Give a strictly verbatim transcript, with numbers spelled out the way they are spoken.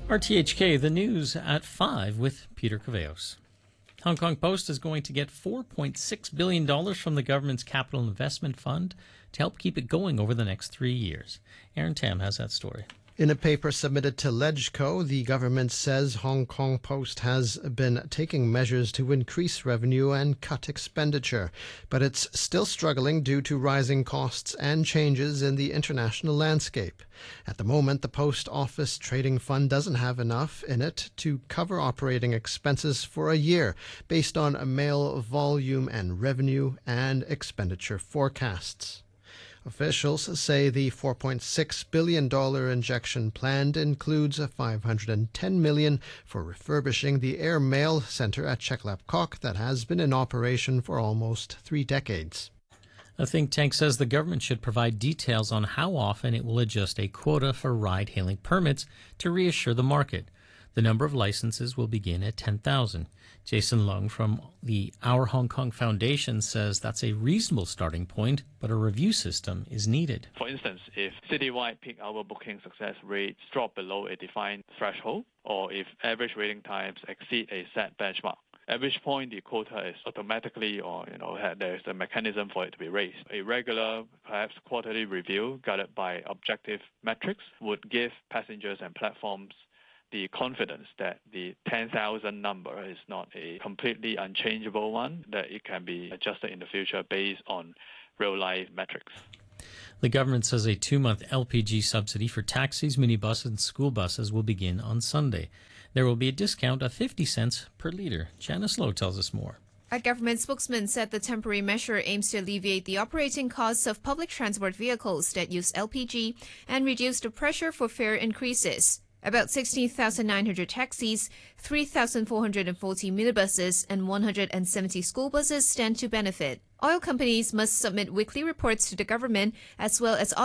R T H K, the news at five with Peter Caveos. Hong Kong Post is going to get four point six billion dollars from the government's Capital Investment Fund to help keep it going over the next three years. Aaron Tam has that story. In a paper submitted to LegCo, the government says Hong Kong Post has been taking measures to increase revenue and cut expenditure, but it's still struggling due to rising costs and changes in the international landscape. At the moment, the Post Office Trading Fund doesn't have enough in it to cover operating expenses for a year, based on mail volume and revenue and expenditure forecasts. Officials say the four point six billion dollars injection planned includes five hundred ten million dollars for refurbishing the Air Mail Centre at Chek Lap Kok that has been in operation for almost three decades. A think tank says the government should provide details on how often it will adjust a quota for ride-hailing permits to reassure the market. The number of licenses will begin at ten thousand. Jason Leung from the Our Hong Kong Foundation says that's a reasonable starting point, but a review system is needed. For instance, if citywide peak hour booking success rates drop below a defined threshold, or if average waiting times exceed a set benchmark, at which point the quota is automatically, or you know, there's a mechanism for it to be raised. A regular, perhaps quarterly review guided by objective metrics would give passengers and platforms the confidence that the ten thousand number is not a completely unchangeable one, that it can be adjusted in the future based on real-life metrics. The government says a two-month L P G subsidy for taxis, minibuses and school buses will begin on Sunday. There will be a discount of fifty cents per litre. Janice Lowe tells us more. A government spokesman said the temporary measure aims to alleviate the operating costs of public transport vehicles that use L P G and reduce the pressure for fare increases. About sixteen thousand nine hundred taxis, three thousand four hundred forty minibuses and one hundred seventy school buses stand to benefit. Oil companies must submit weekly reports to the government as well as